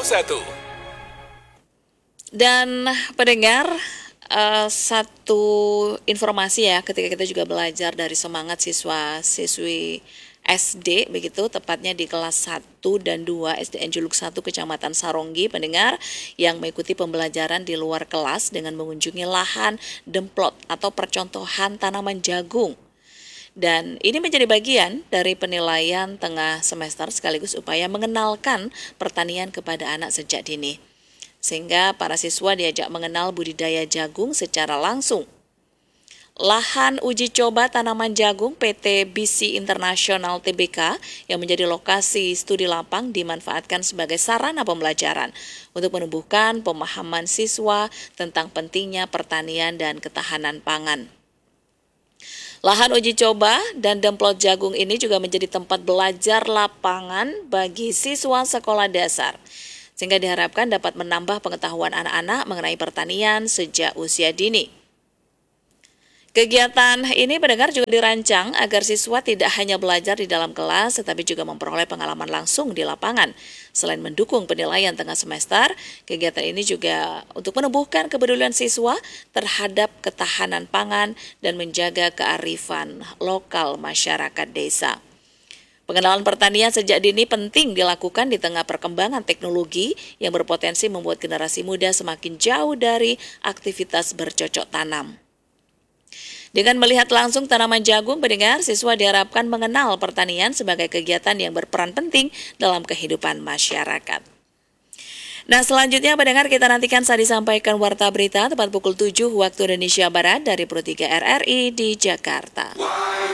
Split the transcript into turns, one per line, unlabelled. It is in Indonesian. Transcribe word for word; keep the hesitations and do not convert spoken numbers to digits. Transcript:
satu.
Dan pendengar, uh, satu informasi ya, ketika kita juga belajar dari semangat siswa-siswi S D begitu, tepatnya di kelas satu dan dua S D N Juluk satu Kecamatan Saronggi, pendengar, yang mengikuti pembelajaran di luar kelas dengan mengunjungi lahan demplot atau percontohan tanaman jagung. Dan ini menjadi bagian dari penilaian tengah semester sekaligus upaya mengenalkan pertanian kepada anak sejak dini. Sehingga para siswa diajak mengenal budidaya jagung secara langsung. Lahan uji coba tanaman jagung P T B C International T B K yang menjadi lokasi studi lapang dimanfaatkan sebagai sarana pembelajaran untuk menumbuhkan pemahaman siswa tentang pentingnya pertanian dan ketahanan pangan. Lahan uji coba dan demplot jagung ini juga menjadi tempat belajar lapangan bagi siswa sekolah dasar, sehingga diharapkan dapat menambah pengetahuan anak-anak mengenai pertanian sejak usia dini. Kegiatan ini pendengar juga dirancang agar siswa tidak hanya belajar di dalam kelas, tetapi juga memperoleh pengalaman langsung di lapangan. Selain mendukung penilaian tengah semester, kegiatan ini juga untuk menumbuhkan kepedulian siswa terhadap ketahanan pangan dan menjaga kearifan lokal masyarakat desa. Pengenalan pertanian sejak dini penting dilakukan di tengah perkembangan teknologi yang berpotensi membuat generasi muda semakin jauh dari aktivitas bercocok tanam. Dengan melihat langsung tanaman jagung, pendengar, siswa diharapkan mengenal pertanian sebagai kegiatan yang berperan penting dalam kehidupan masyarakat. Nah, selanjutnya pendengar, kita nantikan saat disampaikan Warta Berita tepat pukul tujuh waktu Indonesia Barat dari Pro tiga R R I di Jakarta.